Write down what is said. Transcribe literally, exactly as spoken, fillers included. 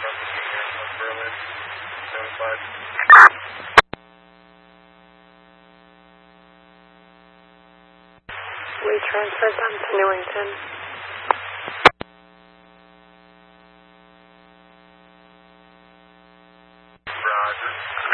Berlin, seven five. We transferred them to Newington. Roger.